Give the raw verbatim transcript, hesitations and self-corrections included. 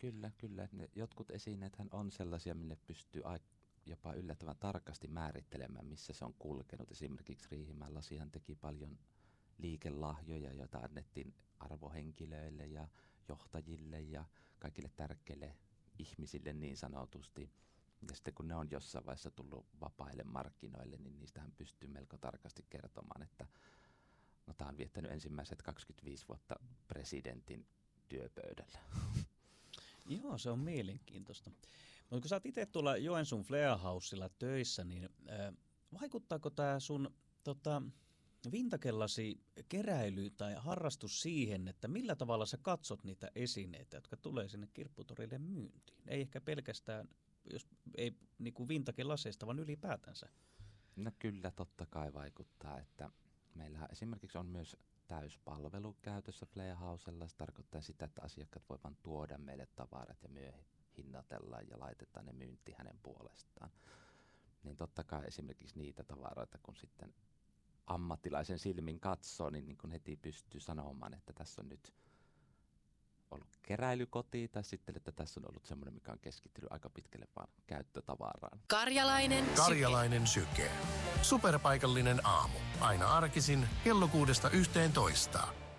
Kyllä, kyllä. Ne jotkut esineethän on sellaisia, mille pystyy jopa yllättävän tarkasti määrittelemään, missä se on kulkenut. Esimerkiksi Riihimäen lasihan teki paljon liikelahjoja, joita annettiin arvohenkilöille ja johtajille ja kaikille tärkeille ihmisille niin sanotusti. Ja sitten kun ne on jossain vaiheessa tullut vapaille markkinoille, niin niistähän pystyy melko tarkasti kertomaan, että no, tämä on viettänyt ensimmäiset kaksikymmentäviisi vuotta presidentin työpöydällä. Joo, se on mielenkiintoista. Mutta kun sä oot itse tuolla Joensuun Fleahausilla töissä, niin äh, vaikuttaako tämä sun tota, vintakellasi keräily tai harrastus siihen, että millä tavalla sä katsot niitä esineitä, jotka tulee sinne kirpputorille myyntiin? Ei ehkä pelkästään, jos ei niinku vintakelaseista, vaan ylipäätänsä. No kyllä, totta kai vaikuttaa, että meillähän esimerkiksi on myös täyspalvelu käytössä Fleahausella. Se tarkoittaa sitä, että asiakkaat voivat tuoda meille tavarat ja myöhemmin hinnatellaan ja laitetaan ne myyntiin hänen puolestaan. Niin totta kai esimerkiksi niitä tavaroita, kun sitten ammattilaisen silmin katsoo, niin, niin kun heti pystyy sanomaan, että tässä on nyt ollut keräilykoti, tai sitten, että tässä on ollut semmoinen, mikä on keskittynyt aika pitkälle vaan käyttötavaraan. Karjalainen syke. Karjalainen syke. Superpaikallinen aamu. Aina arkisin kello kuudesta yhteentoista.